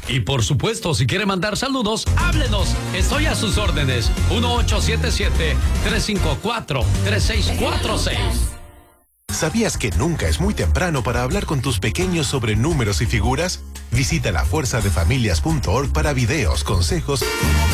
Y por supuesto, si quiere mandar saludos, háblenos. Estoy a sus órdenes. 1877-354-3646. ¿Sabías que nunca es muy temprano para hablar con tus pequeños sobre números y figuras? Visita lafuerzadefamilias.org para videos, consejos